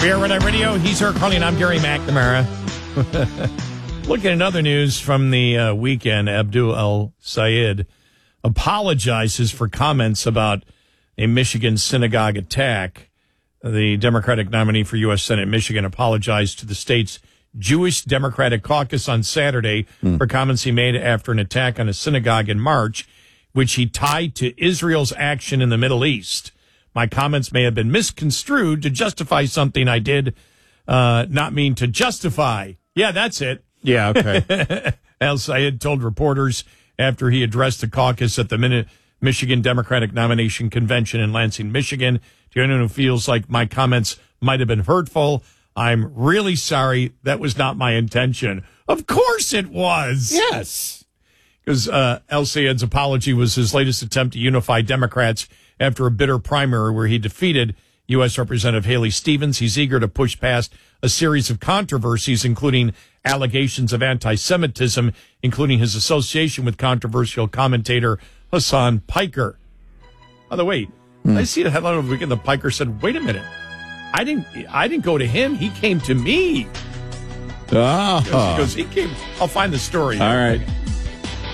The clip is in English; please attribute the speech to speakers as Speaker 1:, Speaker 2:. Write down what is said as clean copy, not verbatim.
Speaker 1: We are Red Eye Radio. He's Eric Harley, and I'm Gary McNamara. Look at another news from the weekend. Abdul El-Sayed apologizes for comments about a Michigan synagogue attack. The Democratic nominee for U.S. Senate Michigan apologized to the state's Jewish Democratic Caucus on Saturday for comments he made after an attack on a synagogue in March, which he tied to Israel's action in the Middle East. My comments may have been misconstrued to justify something I did not mean to justify. Yeah, that's it.
Speaker 2: Yeah, okay.
Speaker 1: El-Sayed told reporters after he addressed the caucus at the Michigan Democratic Nomination Convention in Lansing, Michigan. To anyone who feels like my comments might have been hurtful, I'm really sorry. That was not my intention. Of course it was.
Speaker 2: Yes.
Speaker 1: Because El-Sayed's apology was his latest attempt to unify Democrats after a bitter primary where he defeated U.S. Representative Haley Stevens. He's eager to push past a series of controversies, including allegations of anti-Semitism, including his association with controversial commentator Hassan Piker. By the way, I see the headline over the weekend. The Piker said, "Wait a minute, I didn't go to him. He came to me."
Speaker 2: Oh.
Speaker 1: He goes, he came. I'll find the story.
Speaker 2: All right.